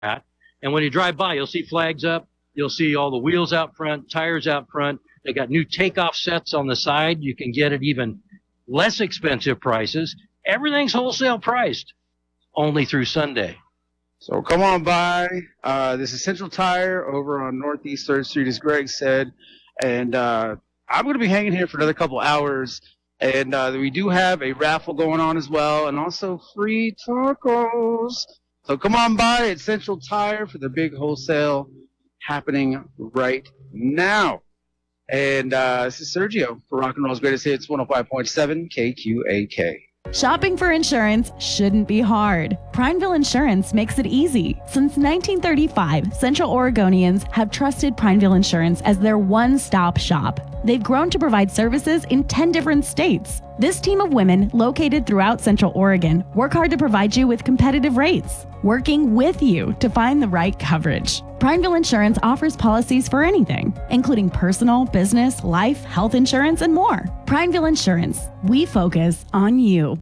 that. And when you drive by, you'll see flags up. You'll see all the wheels out front, tires out front. They got new takeoff sets on the side. You can get it even less expensive prices. Everything's wholesale priced only through Sunday. So come on by. This is Central Tire over on Northeast 3rd Street, as Greg said. And I'm going to be hanging here for another couple hours. And we do have a raffle going on as well, and also free tacos. So come on by at Central Tire for the big wholesale happening right now. And this is Sergio for Rock and Roll's Greatest Hits, 105.7 KQAK. Shopping for insurance shouldn't be hard. Prineville Insurance makes it easy. Since 1935, Central Oregonians have trusted Prineville Insurance as their one-stop shop. They've grown to provide services in 10 different states. This team of women, located throughout Central Oregon, work hard to provide you with competitive rates, working with you to find the right coverage. Prineville Insurance offers policies for anything, including personal, business, life, health insurance, and more. Prineville Insurance. We focus on you.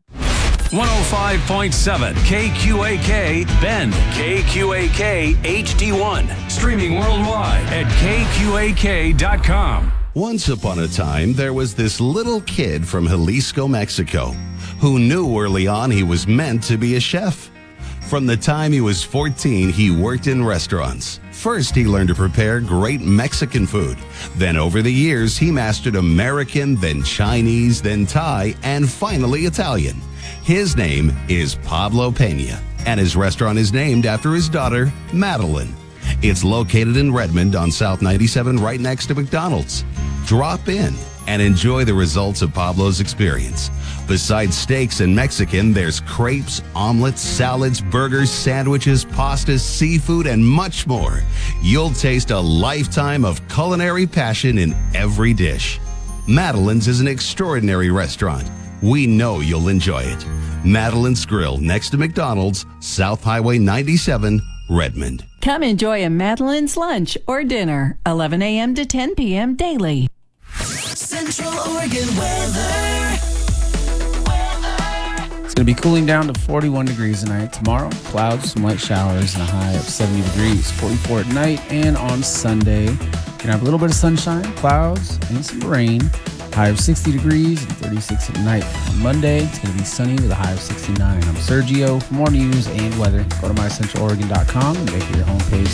105.7 KQAK Bend, KQAK HD1, streaming worldwide at KQAK.com. Once upon a time, there was this little kid from Jalisco, Mexico, who knew early on he was meant to be a chef. From the time he was 14, he worked in restaurants. First, he learned to prepare great Mexican food. Then over the years, he mastered American, then Chinese, then Thai, and finally Italian. His name is Pablo Pena, and his restaurant is named after his daughter, Madeline. It's located in Redmond on South 97, right next to McDonald's. Drop in and enjoy the results of Pablo's experience. Besides steaks and Mexican, there's crepes, omelets, salads, burgers, sandwiches, pastas, seafood, and much more. You'll taste a lifetime of culinary passion in every dish. Madeline's is an extraordinary restaurant. We know you'll enjoy it. Madeline's Grill, next to McDonald's, South Highway 97, Redmond. Come enjoy a Madeline's lunch or dinner, 11 a.m. to 10 p.m. daily. Central Oregon weather. It's going to be cooling down to 41 degrees tonight. Tomorrow, clouds, some light showers, and a high of 70 degrees. 44 at night, and on Sunday, you're going to have a little bit of sunshine, clouds, and some rain. High of 60 degrees and 36 at night. On Monday, it's going to be sunny with a high of 69. I'm Sergio. For more news and weather, go to mycentraloregon.com and make it your homepage.